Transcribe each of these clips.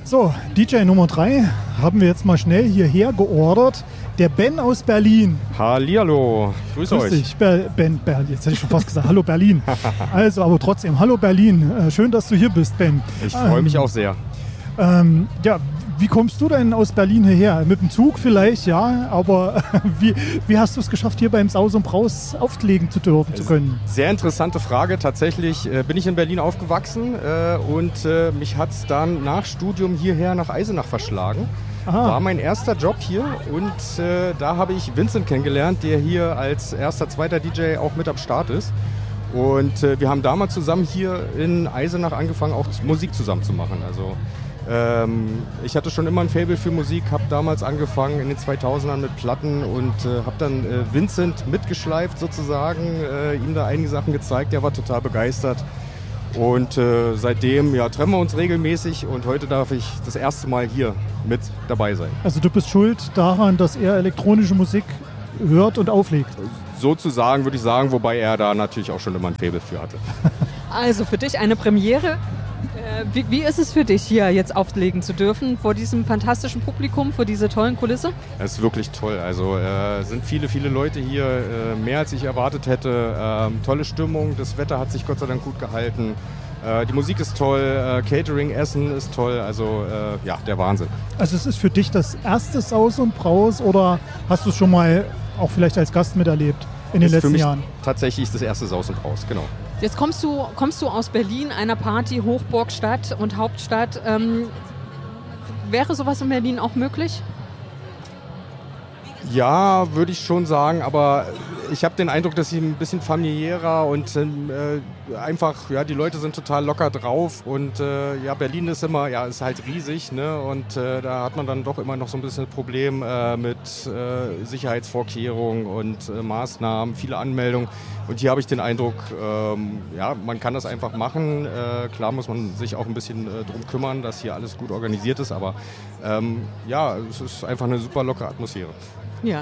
So, DJ Nummer 3 haben wir jetzt mal schnell hierher geordert. Der Ben aus Berlin. Hallihallo, grüß euch. Dich, Ben, jetzt hätte ich schon fast gesagt, hallo Berlin. Also, aber trotzdem, hallo Berlin. Schön, dass du hier bist, Ben. Ich freue mich auch sehr. Ja, wie kommst du denn aus Berlin hierher? Mit dem Zug vielleicht, ja, aber wie hast du es geschafft, hier beim Saus und Braus auflegen zu können? Sehr interessante Frage. Tatsächlich bin ich in Berlin aufgewachsen und mich hat es dann nach Studium hierher nach Eisenach verschlagen. Aha. War mein erster Job hier und da habe ich Vincent kennengelernt, der hier als erster, zweiter DJ auch mit am Start ist. Und wir haben damals zusammen hier in Eisenach angefangen, auch Musik zusammen zu machen. Also ich hatte schon immer ein Faible für Musik, habe damals angefangen in den 2000ern mit Platten und habe dann Vincent mitgeschleift sozusagen, ihm da einige Sachen gezeigt, der war total begeistert. Und seitdem treffen wir uns regelmäßig und heute darf ich das erste Mal hier mit dabei sein. Also du bist schuld daran, dass er elektronische Musik hört und auflegt? Sozusagen würde ich sagen, wobei er da natürlich auch schon immer ein Faible für hatte. Also für dich eine Premiere. Wie ist es für dich, hier jetzt auflegen zu dürfen vor diesem fantastischen Publikum, vor dieser tollen Kulisse? Es ist wirklich toll. Also sind viele Leute hier, mehr als ich erwartet hätte. Tolle Stimmung, das Wetter hat sich Gott sei Dank gut gehalten. Die Musik ist toll, Catering, Essen ist toll. Also der Wahnsinn. Also es ist für dich das erste Saus und Braus oder hast du es schon mal auch vielleicht als Gast miterlebt in den letzten Jahren? Tatsächlich das erste Saus und Braus, genau. Jetzt kommst du aus Berlin, einer Party, Hochburgstadt und Hauptstadt. Wäre sowas in Berlin auch möglich? Ja, würde ich schon sagen, aber ich habe den Eindruck, dass sie ein bisschen familiärer und einfach, die Leute sind total locker drauf und Berlin ist immer, ist halt riesig, ne? Und da hat man dann doch immer noch so ein bisschen ein Problem mit Sicherheitsvorkehrungen und Maßnahmen, viele Anmeldungen und hier habe ich den Eindruck, man kann das einfach machen, klar muss man sich auch ein bisschen drum kümmern, dass hier alles gut organisiert ist, aber es ist einfach eine super lockere Atmosphäre. Ja,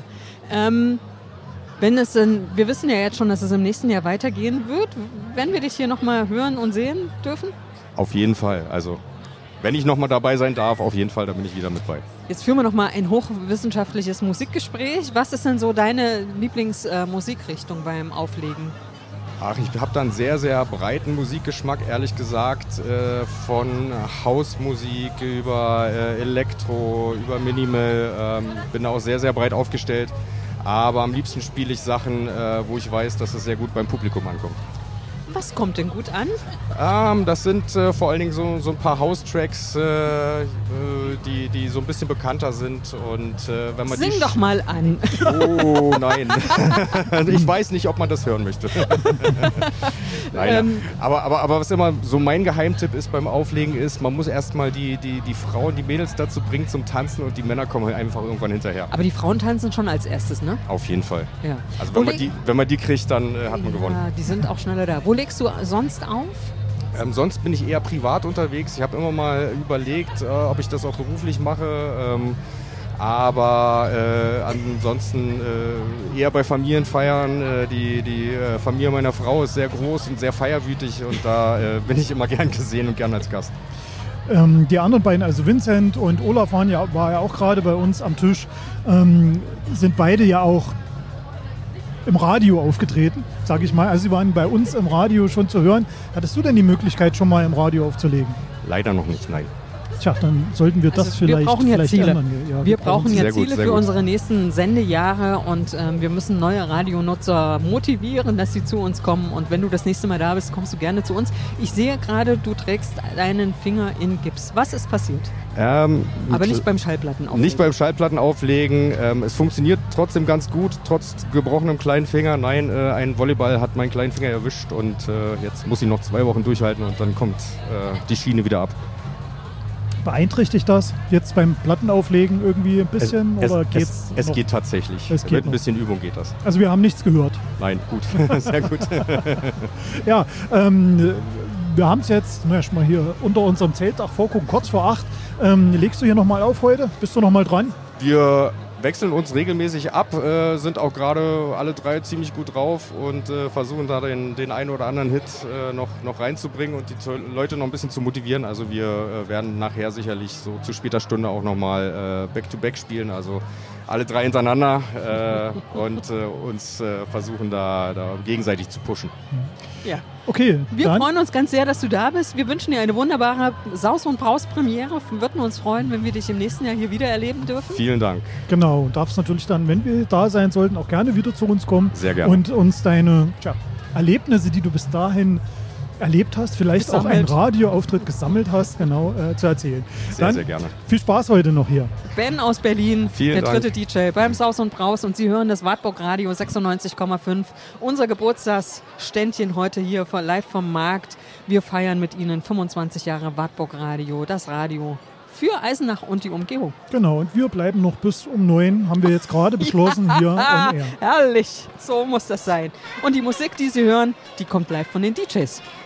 wir wissen ja jetzt schon, dass es im nächsten Jahr weitergehen wird. Werden wir dich hier nochmal hören und sehen dürfen? Auf jeden Fall. Also, wenn ich nochmal dabei sein darf, auf jeden Fall, da bin ich wieder mit bei. Jetzt führen wir nochmal ein hochwissenschaftliches Musikgespräch. Was ist denn so deine Lieblingsmusikrichtung beim Auflegen? Ach, ich habe da einen sehr, sehr breiten Musikgeschmack, ehrlich gesagt. Von Hausmusik über Elektro, über Minimal. Bin da auch sehr, sehr breit aufgestellt. Aber am liebsten spiele ich Sachen, wo ich weiß, dass es sehr gut beim Publikum ankommt. Was kommt denn gut an? Das sind vor allen Dingen so ein paar House-Tracks, die so ein bisschen bekannter sind. Und, wenn man Sing doch mal an. Oh nein, ich weiß nicht, ob man das hören möchte. Nein, aber was immer so mein Geheimtipp ist beim Auflegen ist, man muss erstmal die Frauen, die Mädels dazu bringen zum Tanzen und die Männer kommen halt einfach irgendwann hinterher. Aber die Frauen tanzen schon als erstes, ne? Auf jeden Fall. Ja. Also wenn man die kriegt, dann hat man gewonnen. Die sind auch schneller da. Wo legst du sonst auf? Sonst bin ich eher privat unterwegs. Ich habe immer mal überlegt, ob ich das auch beruflich mache. Aber ansonsten eher bei Familienfeiern. Die Familie meiner Frau ist sehr groß und sehr feierwütig und da bin ich immer gern gesehen und gern als Gast. Die anderen beiden, also Vincent und Olaf war ja auch gerade bei uns am Tisch, sind beide ja auch im Radio aufgetreten, sage ich mal. Also sie waren bei uns im Radio schon zu hören. Hattest du denn die Möglichkeit, schon mal im Radio aufzulegen? Leider noch nicht, nein. Tja, dann sollten wir das vielleicht ändern. Ja, wir brauchen ja Ziele für unsere nächsten Sendejahre und wir müssen neue Radionutzer motivieren, dass sie zu uns kommen. Und wenn du das nächste Mal da bist, kommst du gerne zu uns. Ich sehe gerade, du trägst deinen Finger in Gips. Was ist passiert? Aber nicht beim Schallplattenauflegen. Nicht beim Schallplattenauflegen. Es funktioniert trotzdem ganz gut, trotz gebrochenem kleinen Finger. Nein, ein Volleyball hat meinen kleinen Finger erwischt und jetzt muss ich noch 2 Wochen durchhalten und dann kommt die Schiene wieder ab. Beeinträchtigt das jetzt beim Plattenauflegen irgendwie ein bisschen? Oder geht's es geht tatsächlich. Mit ein bisschen Übung geht das. Also wir haben nichts gehört. Nein, gut. Sehr gut. Ja, wir haben es jetzt, mal hier unter unserem Zeltdach vorgucken, kurz vor 8. Legst du hier nochmal auf heute? Bist du nochmal dran? Wir wechseln uns regelmäßig ab, sind auch gerade alle 3 ziemlich gut drauf und versuchen da den einen oder anderen Hit noch reinzubringen und die Leute noch ein bisschen zu motivieren. Also wir werden nachher sicherlich so zu später Stunde auch nochmal Back-to-Back spielen, also alle 3 hintereinander und uns versuchen da gegenseitig zu pushen. Ja. Okay. Wir freuen uns ganz sehr, dass du da bist. Wir wünschen dir eine wunderbare Saus- und Braus-Premiere. Wir würden uns freuen, wenn wir dich im nächsten Jahr hier wieder erleben dürfen. Vielen Dank. Genau. Und darfst natürlich dann, wenn wir da sein sollten, auch gerne wieder zu uns kommen. Sehr gerne. Und uns deine Erlebnisse, die du bis dahin erlebt hast, vielleicht auch einen Radioauftritt gesammelt hast, genau, zu erzählen. Sehr gerne. Viel Spaß heute noch hier. Ben aus Berlin, Vielen der dritte DJ beim Saus und Braus und Sie hören das Wartburg Radio 96,5. Unser Geburtstagsständchen heute hier live vom Markt. Wir feiern mit Ihnen 25 Jahre Wartburg Radio, das Radio für Eisenach und die Umgebung. Genau, und wir bleiben noch bis um 9, haben wir jetzt gerade beschlossen, hier on air. Herrlich, so muss das sein. Und die Musik, die Sie hören, die kommt live von den DJs.